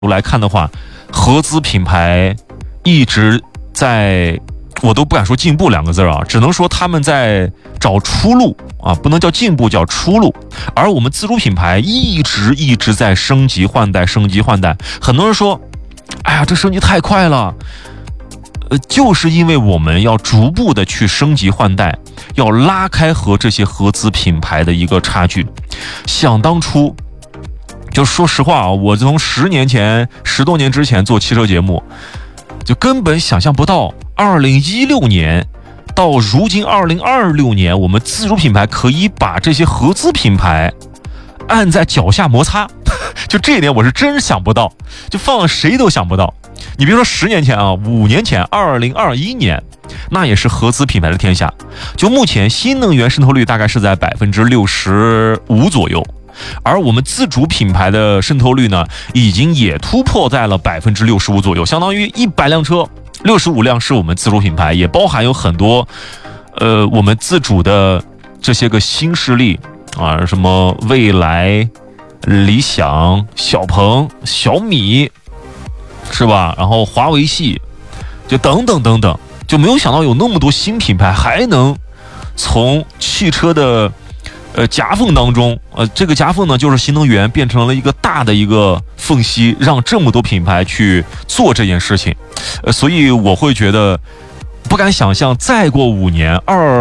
来看的话，合资品牌一直在，我都不敢说进步两个字啊，只能说他们在找出路啊，不能叫进步，叫出路。而我们自主品牌一直在升级换代。很多人说，哎呀，这升级太快了。就是因为我们要逐步的去升级换代，要拉开和这些合资品牌的一个差距。想当初，就说实话啊，我从10多年之前做汽车节目，就根本想象不到2016年到如今2026年，我们自主品牌可以把这些合资品牌按在脚下摩擦。就这一点我是真想不到，就放谁都想不到。你别说10年前啊，5年前2021年，那也是合资品牌的天下。就目前新能源渗透率大概是在65%左右，而我们自主品牌的渗透率呢，已经也突破在了65%左右，相当于100辆车65辆是我们自主品牌，也包含有很多我们自主的这些个新势力啊，什么蔚来、理想、小鹏、小米，是吧？然后华为系，就等等，就没有想到有那么多新品牌还能从汽车的夹缝当中，这个夹缝呢就是新能源，变成了一个大的一个缝隙，让这么多品牌去做这件事情。所以我会觉得不敢想象，再过5年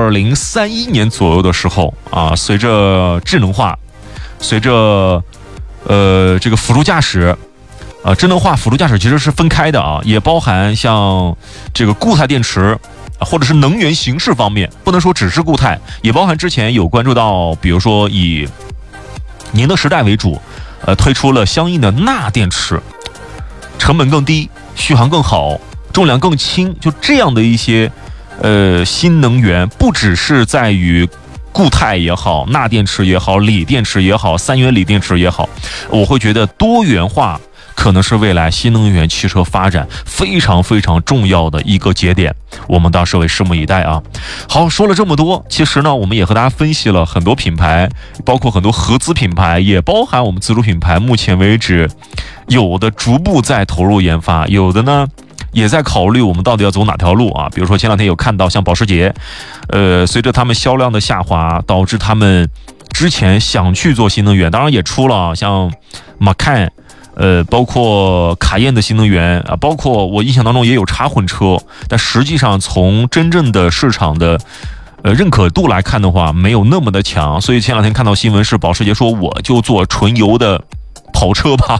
，2031年左右的时候啊，随着智能化，随着这个辅助驾驶。智能化辅助驾驶其实是分开的啊，也包含像这个固态电池，或者是能源形式方面，不能说只是固态，也包含之前有关注到，比如说以宁德时代为主，推出了相应的钠电池，成本更低，续航更好，重量更轻，就这样的一些新能源，不只是在于固态也好，钠电池也好，锂电池也好，3元锂电池也好，我会觉得多元化可能是未来新能源汽车发展非常重要的一个节点，我们到时候也拭目以待啊。好，说了这么多，其实呢，我们也和大家分析了很多品牌，包括很多合资品牌，也包含我们自主品牌。目前为止，有的逐步在投入研发，有的呢也在考虑我们到底要走哪条路啊。比如说前两天有看到像保时捷，随着他们销量的下滑，导致他们之前想去做新能源，当然也出了像Macan。包括卡宴的新能源啊，包括我印象当中也有插混车，但实际上从真正的市场的认可度来看的话，没有那么的强。所以前两天看到新闻是保时捷说我就做纯油的跑车吧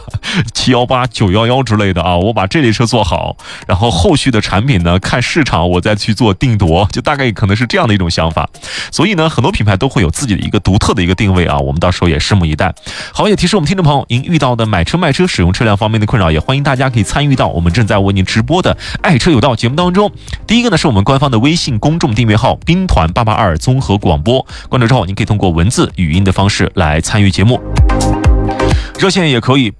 ，718、911之类的啊，我把这类车做好，然后后续的产品呢，看市场我再去做定夺，就大概可能是这样的一种想法。所以呢，很多品牌都会有自己的一个独特的一个定位啊，我们到时候也拭目以待。好，也提示我们听众朋友，您遇到的买车卖车使用车辆方面的困扰，也欢迎大家可以参与到我们正在为您直播的爱车有道节目当中。第一个呢是我们官方的微信公众订阅号兵团882综合广播，关注之后您可以通过文字、语音的方式来参与节目。热线也可以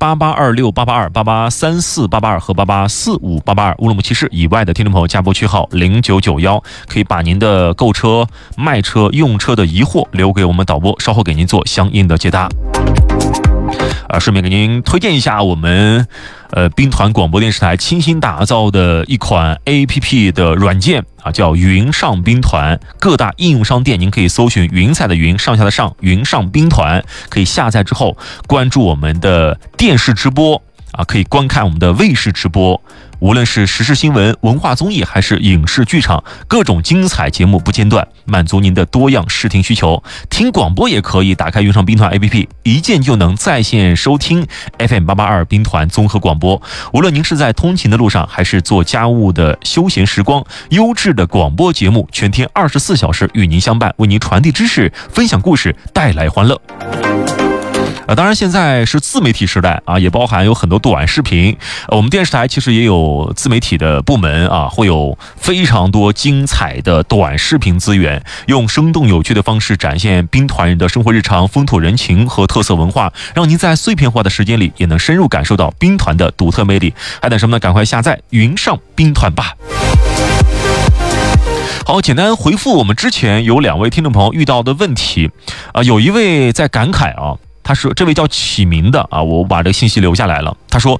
88268828834882和884588，乌鲁木齐市以外的听众朋友加拨区号0991，可以把您的购车、卖车、用车的疑惑留给我们导播，稍后给您做相应的解答。顺便给您推荐一下我们兵团广播电视台精心打造的一款 APP 的软件啊，叫云上兵团。各大应用商店您可以搜寻云彩的云，上下的上，云上兵团，可以下载之后关注我们的电视直播啊，可以观看我们的卫视直播。无论是时事新闻、文化综艺还是影视剧场，各种精彩节目不间断，满足您的多样视听需求。听广播也可以打开云上兵团 APP， 一键就能在线收听 FM882兵团综合广播。无论您是在通勤的路上，还是做家务的休闲时光，优质的广播节目全天24小时与您相伴，为您传递知识，分享故事，带来欢乐。当然现在是自媒体时代啊，也包含有很多短视频。我们电视台其实也有自媒体的部门啊，会有非常多精彩的短视频资源，用生动有趣的方式展现兵团人的生活日常、风土人情和特色文化，让您在碎片化的时间里也能深入感受到兵团的独特魅力。还等什么呢？赶快下载云上兵团吧。好，简单回复我们之前有2位听众朋友遇到的问题啊，有一位在感慨啊，他说这位叫启明的啊，我把这个信息留下来了。他说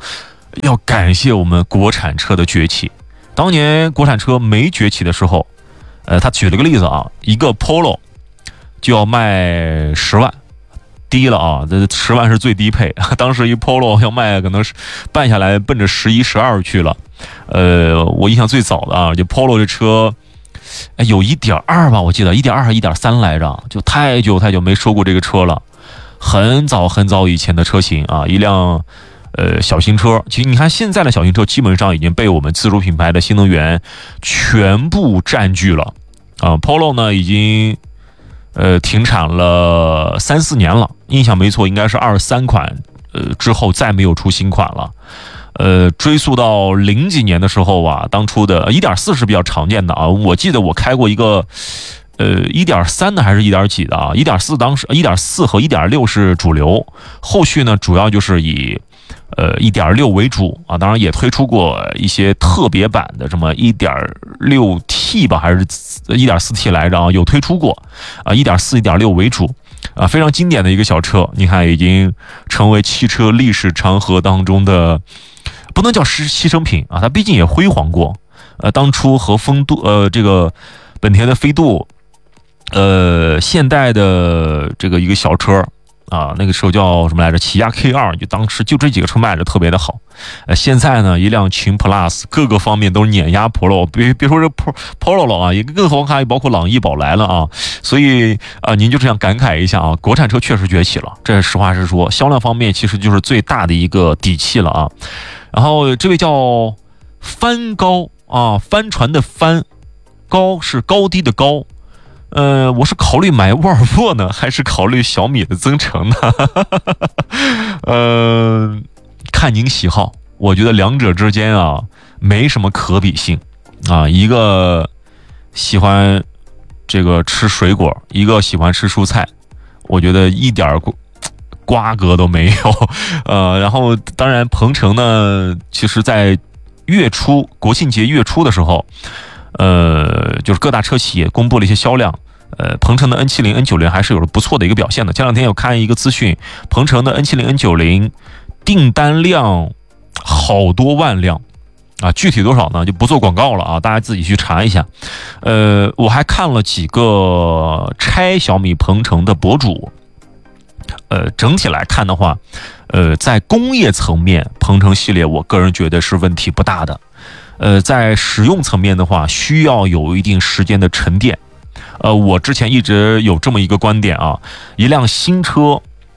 要感谢我们国产车的崛起。当年国产车没崛起的时候，他举了个例子啊，一个 Polo 就要卖10万，低了啊，这10万是最低配。当时一 Polo 要卖，可能是办下来奔着11、12去了。我印象最早的啊，就 Polo 这车，有 1.2 吧，我记得 1.2 还 1.3 来着，就太久没收过这个车了。很早以前的车型啊，一辆小型车。其实你看现在的小型车基本上已经被我们自主品牌的新能源全部占据了啊。Polo 呢已经停产了3、4年了，印象没错应该是23款，之后再没有出新款了。追溯到00几年的时候啊，当初的 1.4 是比较常见的啊，我记得我开过一个1.3 的还是1点几的啊 ,1.4 当时 1.4 和 1.6 是主流，后续呢主要就是以1.6 为主啊，当然也推出过一些特别版的，什么 1.6T 吧，还是 1.4T 来着啊，有推出过啊 1.4、1.6 为主啊，非常经典的一个小车，你看已经成为汽车历史长河当中的不能叫牺牲品啊，它毕竟也辉煌过。当初和这个本田的飞度，现代的这个一个小车啊，那个时候叫什么来着？起亚 K2， 就当时就这几个车卖的特别的好。现在呢，一辆秦 Plus 各个方面都碾压 Polo， 别说这 Polo 了啊，也更何况还包括朗逸、宝来了啊。所以您就这样感慨一下啊，国产车确实崛起了，这实话实说，销量方面其实就是最大的一个底气了啊。然后这位叫帆高啊，帆船的帆，高是高低的高。我是考虑买沃尔沃呢，还是考虑小米的增程呢？看您喜好，我觉得两者之间啊没什么可比性啊。一个喜欢这个吃水果，一个喜欢吃蔬菜，我觉得一点瓜葛都没有。然后当然鹏程呢，其实在月初国庆节月初的时候。就是各大车企也公布了一些销量，鹏程的 N70、N90 还是有了不错的一个表现的。前两天有看一个资讯，鹏程的 N70、N90 订单量好多万辆啊，具体多少呢？就不做广告了啊，大家自己去查一下。我还看了几个拆小米鹏程的博主，整体来看的话，在工业层面，鹏程系列我个人觉得是问题不大的。在使用层面的话，需要有一定时间的沉淀。我之前一直有这么一个观点啊，一辆新车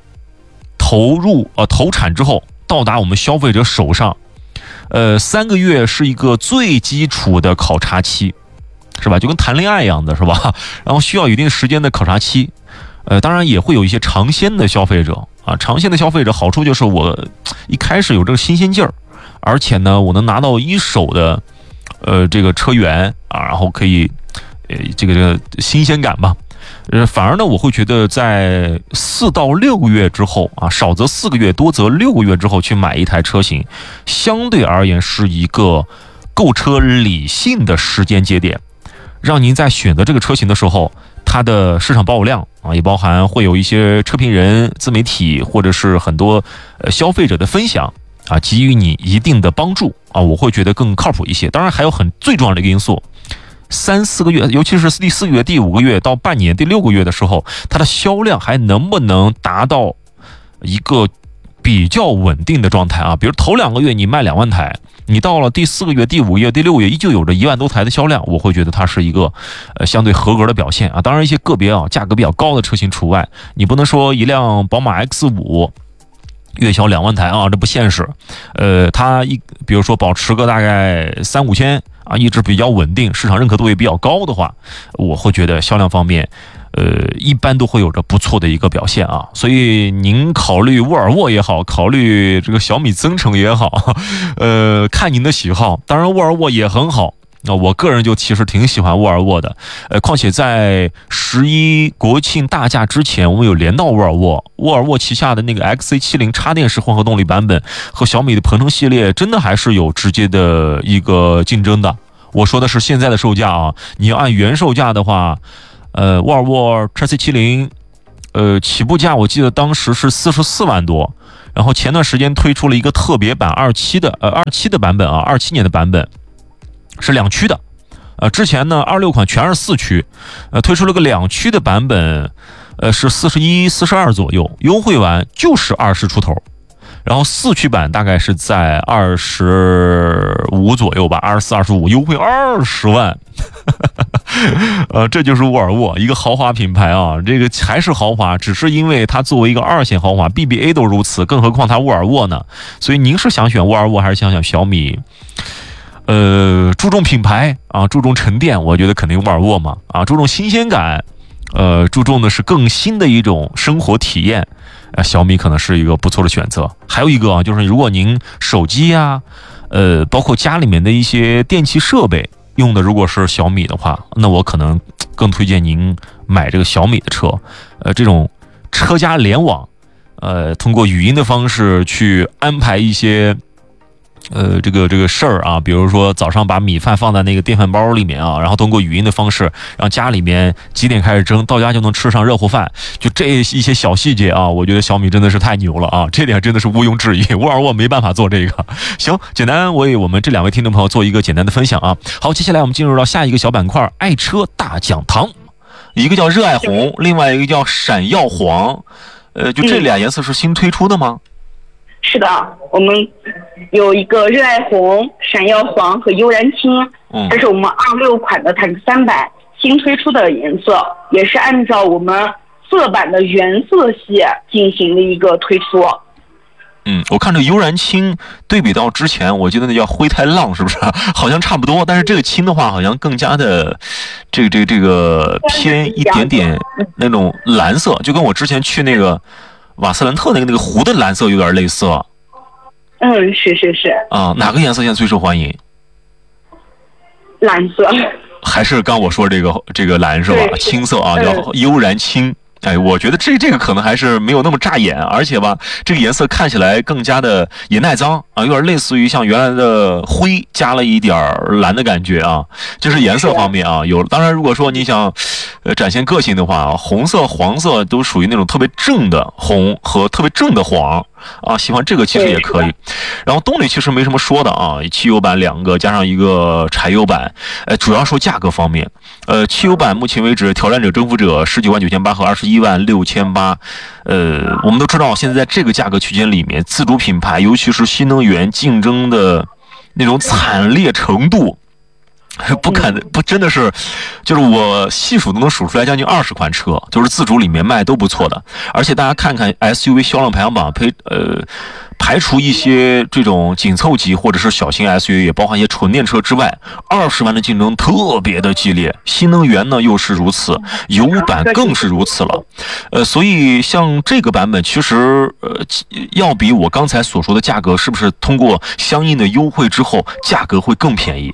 投产之后到达我们消费者手上，3个月是一个最基础的考察期，是吧？就跟谈恋爱一样的，是吧？然后需要一定时间的考察期。当然也会有一些尝鲜的消费者啊，尝鲜的消费者好处就是我一开始有这个新鲜劲儿。而且呢，我能拿到一手的，这个车源啊，然后可以，这个新鲜感吧。反而呢，我会觉得在4到6个月之后啊，少则4个月，多则6个月之后去买一台车型，相对而言是一个购车理性的时间节点，让您在选择这个车型的时候，它的市场保有量啊，也包含会有一些车评人、自媒体或者是很多消费者的分享。啊，给予你一定的帮助啊，我会觉得更靠谱一些。当然还有最重要的一个因素，3、4个月，尤其是第4个月、第5个月到半年、第6个月的时候，它的销量还能不能达到一个比较稳定的状态啊？比如头2个月你卖2万台，你到了第4个月、第5个月、第6个月依旧有着1万多台的销量，我会觉得它是一个相对合格的表现啊。当然一些个别啊价格比较高的车型除外，你不能说一辆宝马 X5。月销2万台啊，这不现实。它比如说保持个大概3、5千啊，一直比较稳定，市场认可度也比较高的话，我会觉得销量方面，一般都会有着不错的一个表现啊。所以您考虑沃尔沃也好，考虑这个小米增程也好，看您的喜好。当然沃尔沃也很好。我个人就其实挺喜欢沃尔沃的，况且在11国庆大假之前，我们有连到沃尔沃旗下的那个 XC70 插电式混合动力版本和小米的鹏程系列，真的还是有直接的一个竞争的。我说的是现在的售价啊，你要按原售价的话，沃尔沃 XC70，起步价我记得当时是44万多。 然后前段时间推出了一个特别版27的版本啊，27年的版本是2驱的。之前呢26款全是4驱，推出了个2驱的版本，是41、42左右，优惠完就是20出头。然后4驱版大概是在25左右吧，24、25，优惠20万。这就是沃尔沃，一个豪华品牌啊，这个还是豪华，只是因为它作为一个2线豪华 ，BBA 都如此，更何况它沃尔沃呢？所以您是想选沃尔沃还是想选小米？注重品牌啊，注重沉淀，我觉得肯定沃尔沃嘛啊，注重新鲜感，注重的是更新的一种生活体验。小米可能是一个不错的选择。还有一个啊，就是如果您手机啊，包括家里面的一些电器设备用的如果是小米的话，那我可能更推荐您买这个小米的车。这种车家联网，通过语音的方式去安排一些这个事儿啊，比如说早上把米饭放在那个电饭煲里面啊，然后通过语音的方式让家里面几点开始蒸，到家就能吃上热乎饭，就这一些小细节啊，我觉得小米真的是太牛了啊，这点真的是毋庸置疑，沃尔沃没办法做这个。行，简单为我们这2位听众朋友做一个简单的分享啊。好，接下来我们进入到下一个小板块，爱车大讲堂，一个叫热爱红，另外一个叫闪耀黄，就这俩颜色是新推出的吗？ 是的，我们有一个热爱红、闪耀黄和悠然青，这是我们26款的坦克300新推出的颜色，也是按照我们色板的原色系进行的一个推出。 我看这个悠然青对比到之前，我记得那叫灰太浪，是不是？好像差不多，但是这个青的话，好像更加的这个偏一点点那种蓝色，就跟我之前去那个瓦斯兰特那个湖的蓝色有点类似了。 是啊，哪个颜色现在最受欢迎？ 蓝色。 还是刚我说这个蓝是吧？青色啊，叫悠然青。哎，我觉得这个可能还是没有那么扎眼，而且吧，这个颜色看起来更加的也耐脏啊，有点类似于像原来的灰加了一点蓝的感觉啊。这是颜色方面啊，当然如果说你想展现个性的话，红色、黄色都属于那种特别正的红和特别正的黄啊，喜欢这个其实也可以。然后动力其实没什么说的啊，汽油版2个加上一个柴油版，主要说价格方面，汽油版目前为止挑战者、征服者19.998万和21.688万，我们都知道现在在这个价格区间里面，自主品牌尤其是新能源竞争的那种惨烈程度。真的是，就是我细数都能数出来将近20款车，就是自主里面卖都不错的。而且大家看看 SUV 销量排行榜，排除一些这种紧凑级或者是小型 SUV， 也包含一些纯电车之外，20万的竞争特别的激烈。新能源呢又是如此，油版更是如此了。所以像这个版本，其实要比我刚才所说的价格，是不是通过相应的优惠之后，价格会更便宜？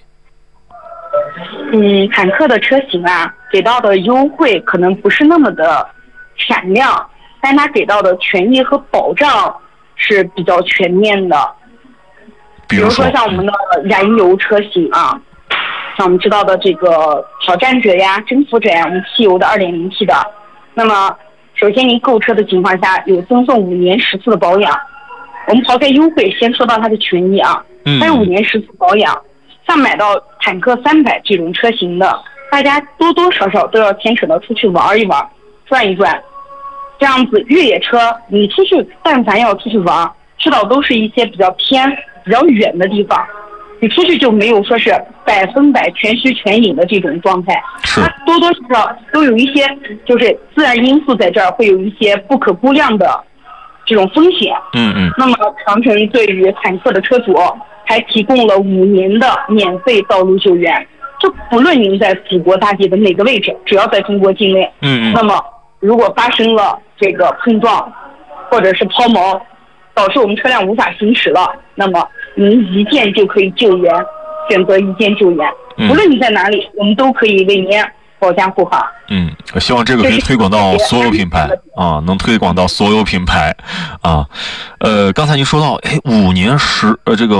坦克的车型啊，给到的优惠可能不是那么的闪亮，但它给到的权益和保障是比较全面的。比如说像我们的燃油车型啊，像我们知道的这个挑战者呀、征服者呀，我们汽油的 2.0T 的，那么首先您购车的情况下有赠送5年10次的保养。我们抛开优惠，先说到它的权益啊，它有5年10次保养。像买到坦克300这种车型的，大家多多少少都要牵扯到出去玩一玩、转一转，这样子越野车你出去，但凡要出去玩，知道都是一些比较偏、比较远的地方，你出去就没有说是100%全虚全影的这种状态，它多多少少都有一些就是自然因素在这儿，会有一些不可估量的这种风险。那么长城对于坦克的车主还提供了5年的免费道路救援，就不论您在祖国大地的哪个位置，只要在中国境内，那么如果发生了这个碰撞或者是抛锚，导致我们车辆无法行驶了，那么您一键就可以救援，选择一键救援，无论你在哪里，我们都可以为您保驾护航。 我希望这个可以推广到所有品牌啊，能推广到所有品牌啊。刚才您说到，5年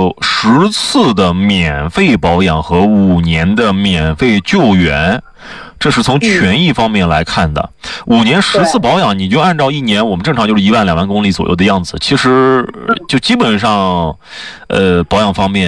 10次的免费保养和5年的免费救援， 这是从权益方面来看的。5年10次保养，你就按照一年我们正常就是1万2万公里左右的样子，其实就基本上，保养方面。